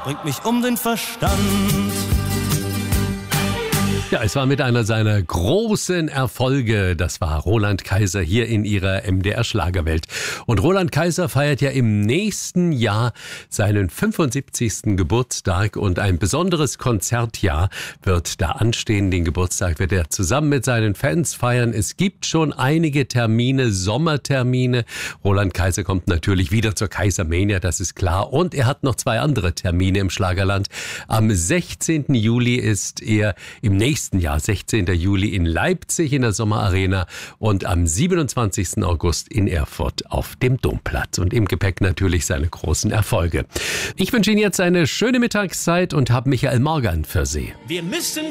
bringt mich um den Verstand. Ja, es war mit einer seiner großen Erfolge. Das war Roland Kaiser hier in ihrer MDR-Schlagerwelt. Und Roland Kaiser feiert ja im nächsten Jahr seinen 75. Geburtstag. Und ein besonderes Konzertjahr wird da anstehen. Den Geburtstag wird er zusammen mit seinen Fans feiern. Es gibt schon einige Termine, Sommertermine. Roland Kaiser kommt natürlich wieder zur Kaisermania, das ist klar. Und er hat noch 2 andere Termine im Schlagerland. Am 16. Juli ist er im nächsten Jahr, 16. Juli in Leipzig in der Sommerarena und am 27. August in Erfurt auf dem Domplatz. Und im Gepäck natürlich seine großen Erfolge. Ich wünsche Ihnen jetzt eine schöne Mittagszeit und habe Michael Morgan für Sie. Wir müssen